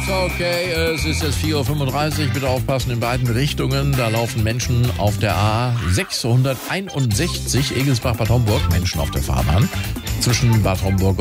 Okay, es ist jetzt 4:35 Uhr. Bitte aufpassen in beiden Richtungen. Da laufen Menschen auf der A661 Egelsbach-Bad Homburg. Menschen auf der Fahrbahn zwischen Bad Homburg